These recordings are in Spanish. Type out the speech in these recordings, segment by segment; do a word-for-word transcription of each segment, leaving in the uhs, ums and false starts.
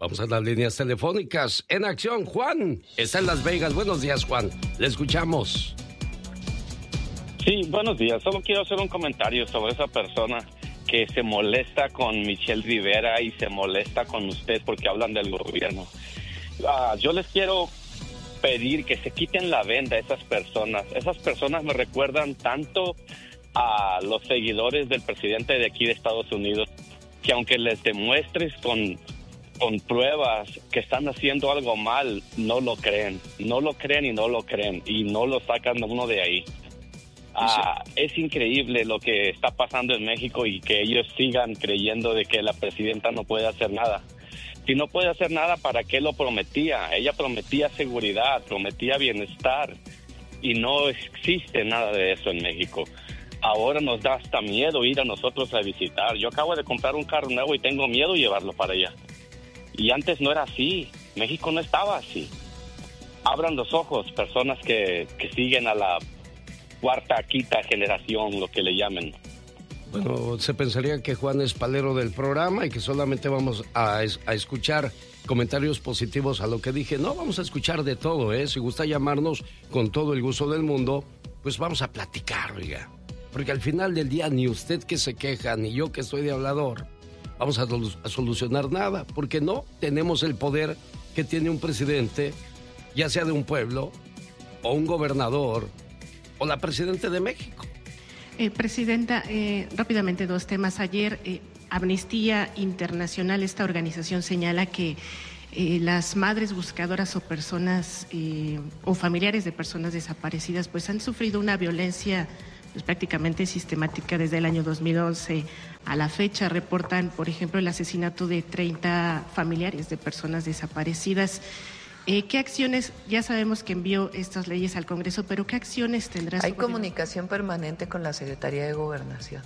Vamos a las líneas telefónicas. En acción, Juan. Está en Las Vegas. Buenos días, Juan. Le escuchamos. Sí, buenos días. Solo quiero hacer un comentario sobre esa persona que se molesta con Michelle Rivera y se molesta con usted porque hablan del gobierno. Uh, yo les quiero pedir que se quiten la venda a esas personas. Esas personas me recuerdan tanto a los seguidores del presidente de aquí de Estados Unidos, que aunque les demuestres con, con pruebas que están haciendo algo mal, no lo creen. No lo creen y no lo creen y no lo sacan uno de ahí. Ah, es increíble lo que está pasando en México y que ellos sigan creyendo de que la presidenta no puede hacer nada. Si no puede hacer nada, ¿para qué lo prometía? Ella prometía seguridad, prometía bienestar y no existe nada de eso en México. Ahora nos da hasta miedo ir a nosotros a visitar. Yo acabo de comprar un carro nuevo y tengo miedo llevarlo para allá. Y antes no era así. México no estaba así. Abran los ojos, personas que, que siguen a la cuarta, quinta generación, lo que le llamen. Bueno, se pensaría que Juan es palero del programa y que solamente vamos a, es, a escuchar comentarios positivos a lo que dije. No, vamos a escuchar de todo, ¿eh? Si gusta llamarnos con todo el gusto del mundo, pues vamos a platicar, oiga. Porque al final del día ni usted que se queja, ni yo que estoy de hablador, vamos a, a solucionar nada. Porque no tenemos el poder que tiene un presidente, ya sea de un pueblo, o un gobernador, o la presidenta de México. Eh, Presidenta, eh, rápidamente dos temas. Ayer, eh, Amnistía Internacional, esta organización señala que eh, las madres buscadoras o personas eh, o familiares de personas desaparecidas pues han sufrido una violencia pues, prácticamente sistemática desde el año dos mil once a la fecha. Reportan, por ejemplo, el asesinato de treinta familiares de personas desaparecidas. Eh, ¿Qué acciones, ya sabemos que envió estas leyes al Congreso, pero qué acciones tendrá su Hay gobierno? comunicación permanente con la Secretaría de Gobernación.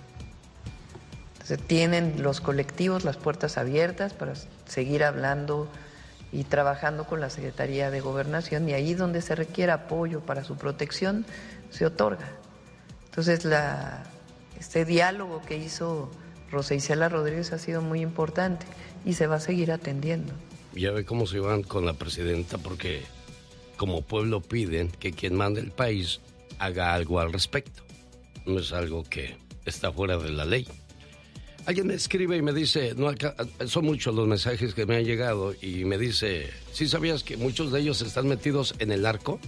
Entonces, tienen los colectivos las puertas abiertas para seguir hablando y trabajando con la Secretaría de Gobernación, y ahí donde se requiera apoyo para su protección, se otorga. Entonces, la, este diálogo que hizo Rosa Isela Rodríguez ha sido muy importante y se va a seguir atendiendo. Ya ve cómo se van con la presidenta, porque como pueblo piden que quien mande el país haga algo al respecto. No es algo que está fuera de la ley. Alguien me escribe y me dice, no, acá, son muchos los mensajes que me han llegado, y me dice, ¿sí sabías que muchos de ellos están metidos en el narco?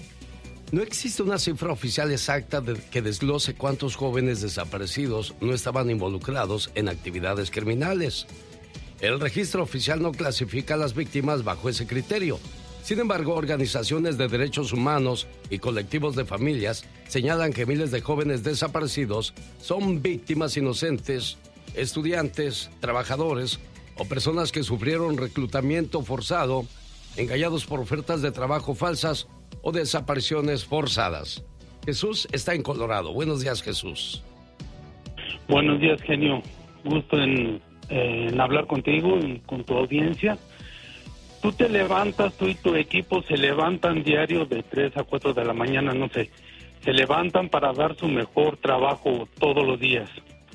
No existe una cifra oficial exacta de, que desglose cuántos jóvenes desaparecidos no estaban involucrados en actividades criminales. El registro oficial no clasifica a las víctimas bajo ese criterio. Sin embargo, organizaciones de derechos humanos y colectivos de familias señalan que miles de jóvenes desaparecidos son víctimas inocentes, estudiantes, trabajadores o personas que sufrieron reclutamiento forzado, engañados por ofertas de trabajo falsas o desapariciones forzadas. Jesús está en Colorado. Buenos días, Jesús. Buenos días, genio. Gusto en... en hablar contigo y con tu audiencia. Tú te levantas, tú y tu equipo se levantan diario de tres a cuatro de la mañana, no sé, se levantan para dar su mejor trabajo todos los días.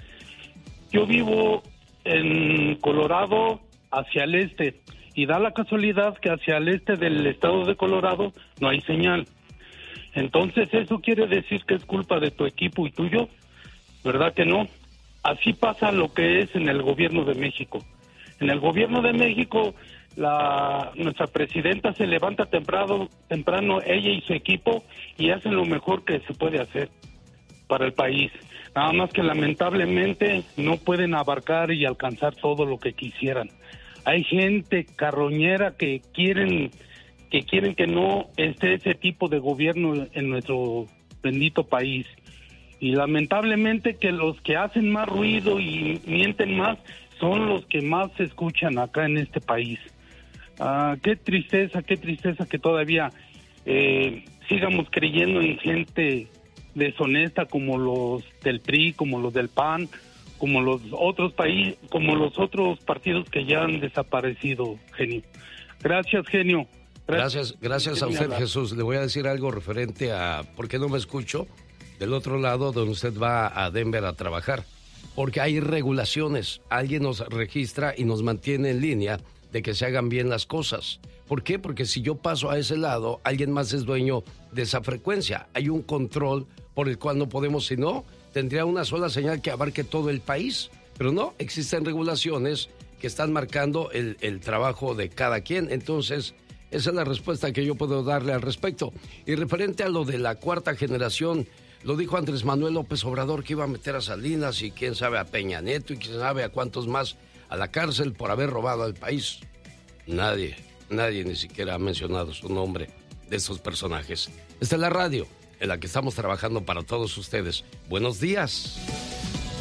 Yo vivo en Colorado hacia el este, y da la casualidad que hacia el este del estado de Colorado no hay señal. Entonces, ¿eso quiere decir que es culpa de tu equipo y tuyo? ¿Verdad que no? Así pasa lo que es en el gobierno de México. En el gobierno de México, la nuestra presidenta se levanta temprano, temprano ella y su equipo, y hacen lo mejor que se puede hacer para el país. Nada más que lamentablemente no pueden abarcar y alcanzar todo lo que quisieran. Hay gente carroñera que quieren que quieren que no esté ese tipo de gobierno en nuestro bendito país. Y lamentablemente que los que hacen más ruido y mienten más son los que más se escuchan acá en este país. Ah, qué tristeza, qué tristeza que todavía eh, sigamos creyendo en gente deshonesta como los del P R I, como los del P A N, como los otros países, como los otros partidos que ya han desaparecido, genio. Gracias, genio. Gracias, gracias, gracias a usted, Jesús. Le voy a decir algo referente a por qué no me escucho del otro lado donde usted va a Denver a trabajar. Porque hay regulaciones. Alguien nos registra y nos mantiene en línea de que se hagan bien las cosas. ¿Por qué? Porque si yo paso a ese lado, alguien más es dueño de esa frecuencia. Hay un control por el cual no podemos, si no, tendría una sola señal que abarque todo el país. Pero no, existen regulaciones que están marcando el, el trabajo de cada quien. Entonces, esa es la respuesta que yo puedo darle al respecto. Y referente a lo de la cuarta generación, lo dijo Andrés Manuel López Obrador que iba a meter a Salinas y quién sabe a Peña Nieto y quién sabe a cuántos más a la cárcel por haber robado al país. Nadie, nadie ni siquiera ha mencionado su nombre de esos personajes. Esta es la radio en la que estamos trabajando para todos ustedes. Buenos días.